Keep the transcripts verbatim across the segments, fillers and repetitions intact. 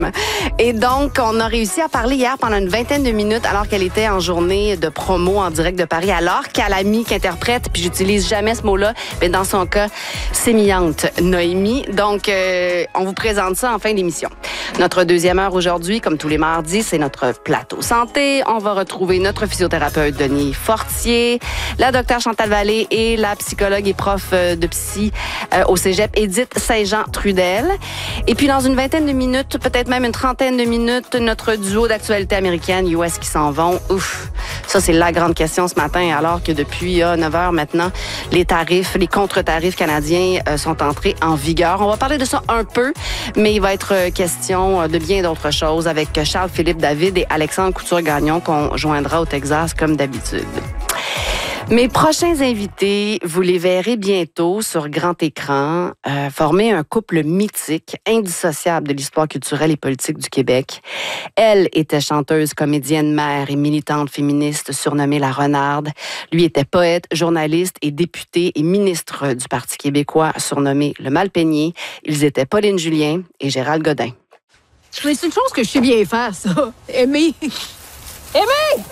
Et donc, on a réussi à parler hier pendant une vingtaine de minutes alors qu'elle était en journée de promo en direct de Paris, alors qu'elle a mis qu'interprète, puis j'utilise jamais ce mot-là, mais dans son cas, sémillante Noémie. Donc, euh, on vous présente ça en fin d'émission. Notre deuxième heure aujourd'hui, comme tous les mardis, c'est notre plateau santé. On va retrouver notre physiothérapeute Denis Fortier, la docteure Chantal Vallée et la psychologue et prof de psy euh, au cégep Édith Saint-Jean-Trudel. Et puis, dans une vingtaine de minutes, peut-être même une trentaine de minutes, notre duo d'actualité américaine, U S qui s'en vont. Ouf, ça, c'est la grande question ce matin, alors que depuis euh, neuf heures maintenant, les tarifs, les contre-tarifs canadiens euh, sont entrés en vigueur. On va parler de ça un peu, mais il va être question de bien d'autres choses avec Charles-Philippe David et Alexandre Couture-Gagnon qu'on joindra au Texas comme d'habitude. Mes prochains invités, vous les verrez bientôt sur grand écran, euh, former un couple mythique, indissociable de l'histoire culturelle et politique du Québec. Elle était chanteuse, comédienne, mère et militante féministe surnommée La Renarde. Lui était poète, journaliste et député et ministre du Parti québécois surnommé Le Malpeigné. Ils étaient Pauline Julien et Gérald Godin. Mais c'est une chose que je sais bien faire, ça. Aimer. Aimer!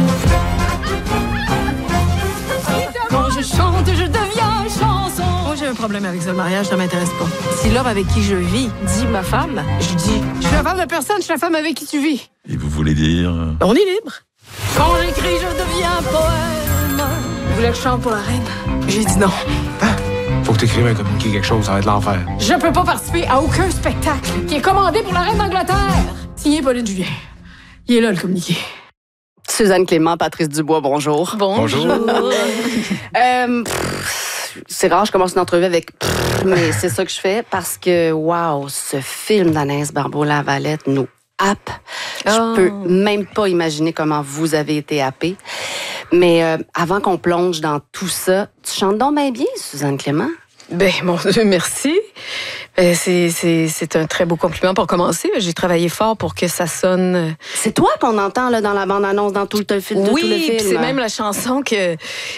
Quand je chante, je deviens chanson. Moi, j'ai un problème avec ça. Le mariage, ça m'intéresse pas. Si l'homme avec qui je vis dit ma femme, je dis, je suis la femme de personne, je suis la femme avec qui tu vis. Et vous voulez dire... On est libre. Quand j'écris, je deviens poème. Vous voulez que je chante pour la reine? J'ai dit non. Hein? Faut que t'écrives un communiqué, quelque chose, ça va être l'enfer. Je peux pas participer à aucun spectacle qui est commandé pour la reine d'Angleterre. Signé Pauline Julien. Il est là, le communiqué. Suzanne Clément, Patrice Dubois, bonjour. Bonjour. Bonjour. euh, pff, c'est rare, je commence une entrevue avec pff, mais c'est ça que je fais parce que, wow, ce film d'Anaïs Barbeau-Lavalette nous happe. Je Oh. peux même pas imaginer comment vous avez été happée. Mais euh, avant qu'on plonge dans tout ça, tu chantes donc bien bien, Suzanne Clément? Ben, mon Dieu, merci. Ben, c'est, c'est, c'est un très beau compliment pour commencer. J'ai travaillé fort pour que ça sonne... C'est toi qu'on entend là, dans la bande-annonce, dans tout le, film, Oui, tout le film. puis c'est même la chanson que...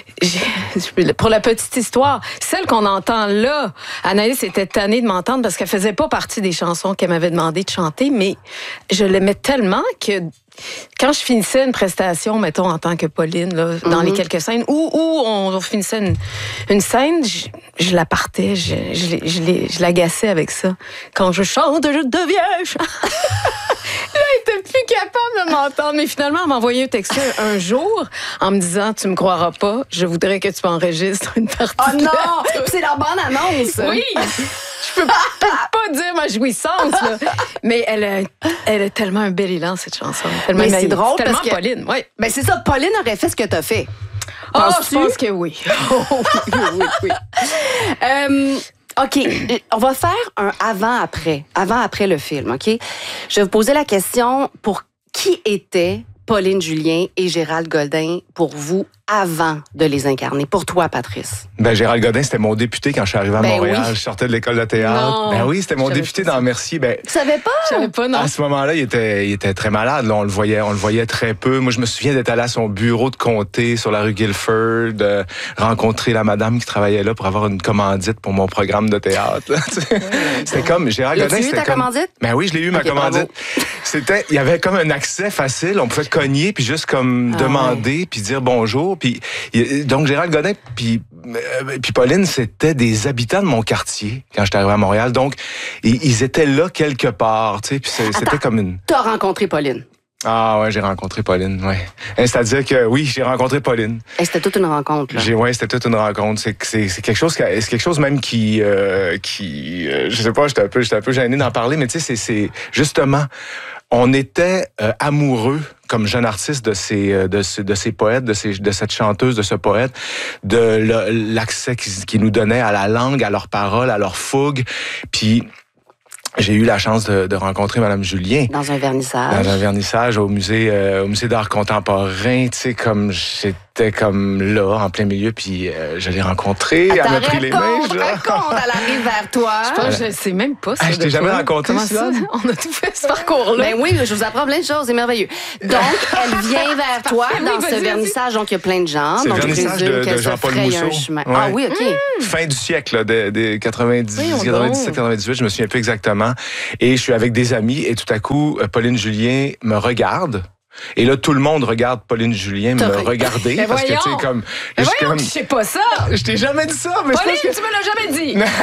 j'ai- Pour la petite histoire, celle qu'on entend là, Anaïs était tannée de m'entendre parce qu'elle faisait pas partie des chansons qu'elle m'avait demandé de chanter, mais je l'aimais tellement que... Quand je finissais une prestation, mettons, en tant que Pauline, là, dans Mm-hmm. les quelques scènes, où, où on finissait une, une scène, je, je la partais, je, je, l'ai- je, l'ai- je l'agaçais avec ça. Quand je chante, je deviens... ch- Là, elle était plus capable de m'entendre. Mais finalement, elle m'a envoyé un texto un jour en me disant, tu me croiras pas, je voudrais que tu enregistres une partie Oh de non! la- C'est la bande-annonce! Oui! Je peux pas, pas dire ma jouissance, là. Mais elle a, elle a tellement un bel élan, cette chanson. Tellement Mais c'est maï- drôle tellement parce que- Pauline, oui. Ben c'est ça, Pauline aurait fait ce que t'as fait. Ah, je Penses-tu? pense que oui. Oh, oui, oui, oui. Euh, OK, on va faire un avant-après, avant-après le film, OK? Je vais vous poser la question pour qui était Pauline Julien et Gérald Godin pour vous avant de les incarner? Pour toi, Patrice? Ben, Gérald Godin, c'était mon député quand je suis arrivé à Ben Montréal. oui. Je sortais de l'école de théâtre. Non. Ben oui, c'était mon J'avais député pas ça. dans Mercier. Ben, Tu savais pas? Je savais pas, non. à ce moment-là, il était, il était très malade. Là, on le voyait, on le voyait très peu. Moi, je me souviens d'être allé à son bureau de comté sur la rue Guilford, de rencontrer la madame qui travaillait là pour avoir une commandite pour mon programme de théâtre. là, tu sais. C'était comme Gérald L'as-tu Godin. eu, c'était ta comme... commandite? Ben oui, je l'ai eu, ma Ok, bravo. commandite. C'était, il y avait comme un accès facile. On pouvait cogner puis juste comme Ah demander puis dire bonjour. Puis il- donc Gérald Godin puis euh, puis Pauline, c'était des habitants de mon quartier quand j'étais arrivé à Montréal. Donc ils, ils étaient là quelque part, tu sais. Puis c'est- c'était Attends. comme une. T'as rencontré Pauline. Ah ouais, j'ai rencontré Pauline. Ouais. Et c'est-à-dire que oui, j'ai rencontré Pauline. Et c'était toute une rencontre, là. J'ai ouais, c'était toute une rencontre. C'est c'est c'est quelque chose, qui- c'est quelque chose même qui euh, qui, euh, je sais pas, j'étais un peu, j'étais un peu gêné d'en parler, mais tu sais, c'est c'est justement. On était euh, amoureux comme jeune artiste de ces euh, de, ce- de ces poètes, de ces de cette chanteuse, de ce poète, de le- l'accès qu'ils qu'ils nous donnaient à la langue, à leurs paroles, à leur fougue. Puis j'ai eu la chance de, de rencontrer Madame Julien Dans un vernissage. dans un vernissage au musée euh, au musée d'art contemporain. Tu sais, comme j'ai j'étais comme là, en plein milieu, puis euh, je l'ai rencontrée. Elle m'a pris les mains. Raconte, raconte, elle arrive vers toi. Je pense que je sais même pas ça. Ah, je t'ai jamais raconté ça. ça? On a tout fait ce parcours-là. Ben oui, je vous apprends plein de choses, c'est merveilleux. Donc, elle vient vers toi Parfait, dans oui, ce vas-y, vernissage, donc il y a plein de gens. C'est le donc, je vernissage présume de- de qu'elle se Jean-Paul fraye un Mousseau. chemin. Ouais. Ah oui, OK. Fin du siècle, là, des, des quatre-vingt-dix, Voyons donc. quatre-vingt-dix-sept, quatre-vingt-dix-huit, je me souviens plus exactement. Et je suis avec des amis et tout à coup, euh, Pauline Julien me regarde. Et là, tout le monde regarde Pauline Julien me T'as- regarder. Mais parce que, tu sais, voyons. comme... Mais je suis voyons comme- que je sais pas ça. Je t'ai jamais dit ça, mais c'est Pauline, parce que... tu me l'as jamais dit.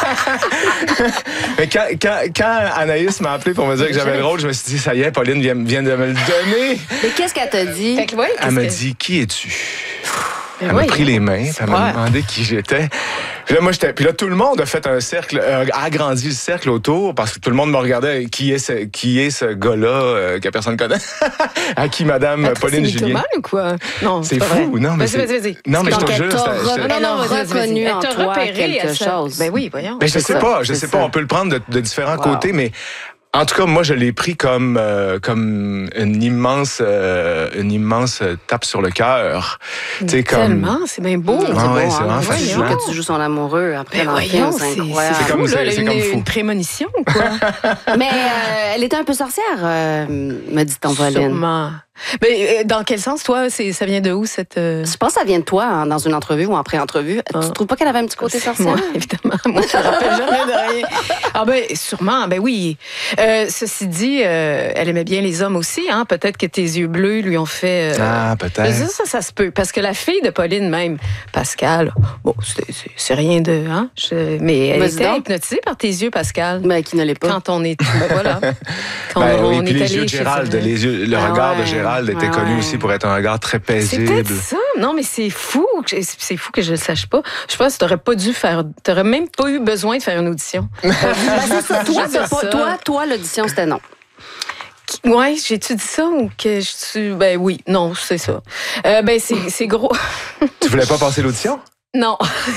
Mais quand, quand, quand Anaïs m'a appelé pour me dire que j'avais le rôle, je me suis dit, ça y est, Pauline vient, vient de me le donner. Mais qu'est-ce qu'elle t'a dit? Fait que, ouais, qu'est-ce Elle m'a que- dit, qui es-tu? Mais Elle m'a oui. pris les mains, puis elle m'a Ouais. demandé qui j'étais. Puis là, moi, j'étais. Puis là, tout le monde a fait un cercle, euh, a agrandi le cercle autour, parce que tout le monde me regardait. Qui est ce, qui est ce gars-là euh, que personne connaît? À qui Madame Attends, Pauline c'est Julien. mythomane ou quoi? Non, C'est pas fou, vrai. non, mais Vas-y, c'est- vas-y, vas-y. Non, mais je Donc, te elle jure, t'a c'était- re- j'étais- elle a Non, non, vas-y, reconnu vas-y. en Elle t'a toi repéré, quelque elle t'a- chose. Ben oui, voyons. Ben, je C'est sais ça, pas, je c'est sais pas, ça. on peut le prendre de, de différents Wow. côtés, mais en tout cas, moi, je l'ai pris comme euh, comme une immense euh, une immense tape sur le cœur. Tu sais, comme Tellement, c'est bien beau. C'est Ah beau, ouais, hein? c'est vraiment Tu joues- fascinant. Que tu joues son amoureux après Ben dans le voyons, film, c'est c'est incroyable. C'est comme- fou, là, c'est- elle a c'est une, comme fou. une prémonition, quoi. Mais euh, elle était un peu sorcière, euh, me dit-on, Pauline. Sûrement. Mais euh, dans quel sens, toi, c'est, ça vient de où, cette... euh, Je pense que ça vient de toi, hein, dans une entrevue ou en pré-entrevue. Ah. Tu trouves pas qu'elle avait un petit côté sorcière? Moi, évidemment. Moi, je me rappelle jamais de rien. Ah ben, sûrement, ben oui. Euh, ceci dit, euh, elle aimait bien les hommes aussi, hein. Peut-être que tes yeux bleus lui ont fait... euh, Ah, mais peut-être. ça, ça, ça se peut. Parce que la fille de Pauline même, Pascal, bon, c'est, c'est, c'est rien de... Hein, je- mais elle Vas-y était donc. hypnotisée par tes yeux, Pascal. Mais qui ne l'est pas. Quand on est... Ben voilà. Quand Ben on, oui, on puis est les allé yeux de chez Gérald, elle. les yeux, le Ah regard de ouais, Gérald était ouais, connu ouais. aussi pour être un regard très C'est paisible. peut-être ça. Non, mais c'est fou. que- C'est fou que je le sache pas. Je pense que t'aurais pas dû faire. T'aurais même pas eu besoin de faire une audition. Ben, c'est ça. Toi, Je veux t'as pas- ça. toi, toi, l'audition, c'était non. Ouais, j'ai-tu dit ça ou que je suis. Ben oui, non, c'est ça. Euh, ben c'est, c'est gros. Tu voulais pas passer l'audition? Non.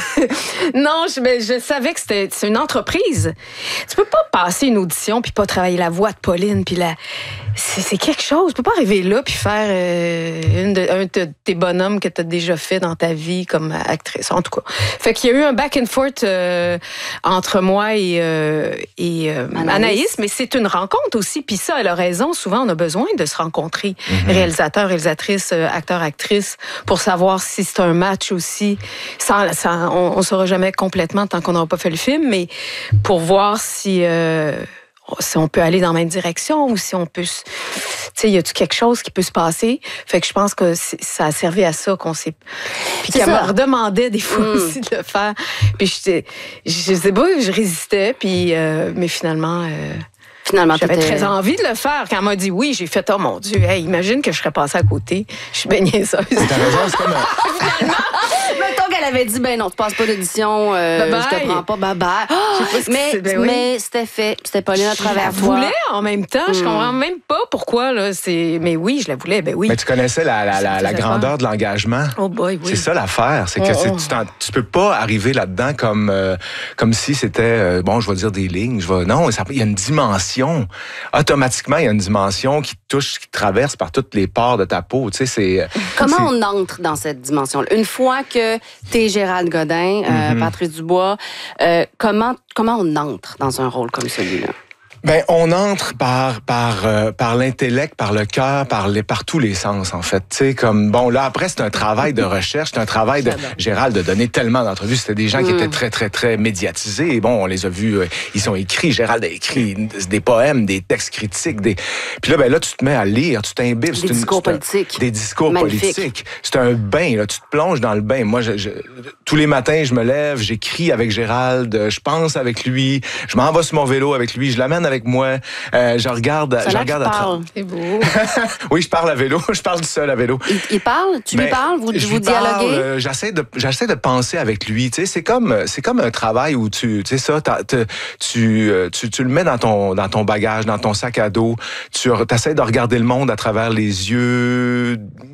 non, je, ben, je savais que c'était c'est une entreprise. Tu peux pas passer une audition puis pas travailler la voix de Pauline puis la c'est, c'est quelque chose. Tu peux pas arriver là puis faire euh, une de, un de tes bonhommes que tu as déjà fait dans ta vie comme actrice. En tout cas, fait qu'il y a eu un back and forth euh, entre moi et euh, et euh, Anaïs. Anaïs, mais c'est une rencontre aussi. Puis ça, elle a raison. Souvent, on a besoin de se rencontrer, réalisateur, réalisatrice, euh, acteur, actrice, pour savoir si c'est un match aussi. Sans, sans- on ne saura jamais complètement tant qu'on n'aura pas fait le film, mais pour voir si, euh, si on peut aller dans la même direction ou si on peut... se- Tu sais, y a-tu quelque chose qui peut se passer? Fait que je pense que c'est- ça a servi à ça qu'on s'est... Puis C'est qu'elle ça. me redemandait des fois Mm. aussi de le faire. Puis j'étais... Je sais pas, je résistais, puis... euh, mais finalement... euh, Finalement, j'avais t'étais- très envie de le faire. Quand elle m'a dit oui, j'ai fait, oh mon Dieu, hey, imagine que je serais passée à côté. Je suis bien niaiseuse. T'as raison, c'est comme un- Mettons qu'elle avait dit, ben non, tu passes pas d'audition, euh, Bye je te bye. prends pas, bye bye. sais pas ce que mais c'est, ben oui. mais c'était fait, c'était Pauline à Je la travers toi. voulais en même temps. Je Mm. comprends même pas pourquoi. Là, c'est... Mais oui, je la voulais. Ben oui. Mais tu connaissais la, la, la, Ça la faisait grandeur peur. de l'engagement. Oh boy, oui. C'est ça l'affaire, c'est que Oh, c'est- oh. tu, t'en- tu peux pas arriver là-dedans comme euh, comme si c'était euh, bon, je vais dire des lignes, je vais non, ça- il y a une dimension. Automatiquement, il y a une dimension qui touche, qui traverse par toutes les pores de ta peau. Tu sais, c'est euh, Comment c'est- on entre dans cette dimension-là? Une fois que t'es Gérald Godin, euh, Mhm. Patrice Dubois, euh, comment, comment on entre dans un rôle comme celui-là? Ben, on entre par par euh, par l'intellect, par le cœur, par les par tous les sens en fait. Tu sais, comme bon là après c'est un travail de recherche, c'est un travail de J'adore. Gérald de donner tellement d'entrevues. C'était des gens qui Mm. étaient très très très médiatisés. Et bon, on les a vus, euh, ils sont écrits. Gérald a écrit des poèmes, des textes critiques, des. Puis là ben là tu te mets à lire, tu t'imbibes. Des C'est une- discours c'est un- politiques. Des discours Magnifique. politiques. C'est un bain là, tu te plonges dans le bain. Moi, je, je- tous les matins je me lève, j'écris avec Gérald, je pense avec lui, je m'en vais sur mon vélo avec lui, je l'amène avec moi. Euh, je regarde, Ça a je l'air regarde qu'il à tra- parle. C'est beau. Oui, je parle à vélo. Je parle du seul à vélo. Il, il parle? Tu lui Ben, parles? Vous, je vous lui parle, dialoguez? euh, j'essaie de j'essaie de penser avec lui. Tu sais, c'est comme c'est comme un travail où tu tu sais ça, t'as- te- tu, euh, tu tu le mets dans ton dans ton bagage, dans ton sac à dos. Tu essaies de regarder le monde à travers les yeux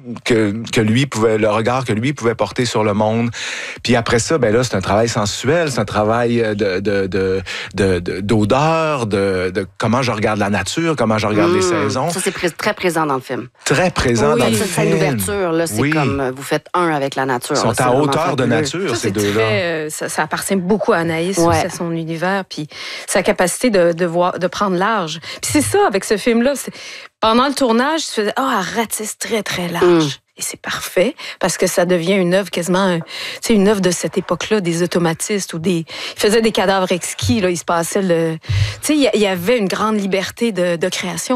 que, que lui pouvait, le regard que lui pouvait porter sur le monde. Puis après ça, ben là, c'est un travail sensuel, c'est un travail de, de, de, de, de d'odeur, de, de comment je regarde la nature, comment je regarde mmh. les saisons. Ça, c'est pré- très présent dans le film. Très présent oui, dans le ça, film. C'est une ouverture, là, c'est oui. comme vous faites un avec la nature. Ils sont là, à hauteur de nature, ça, ces deux-là. Très, euh, ça, ça appartient beaucoup à Anaïs, ouais. aussi à son univers, puis sa capacité de, de, voir, de prendre large. Puis c'est ça, avec ce film-là, c'est, pendant le tournage, tu faisais « Ah, oh, elle ratisse très, très large. Mm. » Et c'est parfait, parce que ça devient une œuvre quasiment, tu sais, une œuvre de cette époque-là, des automatistes ou des... Ils faisaient des cadavres exquis, là, il se passait le... Tu sais, il y avait une grande liberté de, de création.